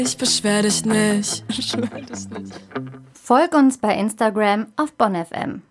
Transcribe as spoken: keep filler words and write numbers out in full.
Ich beschwer dich nicht. Ich beschwer dich nicht. Folg uns bei Instagram auf Bonn F M.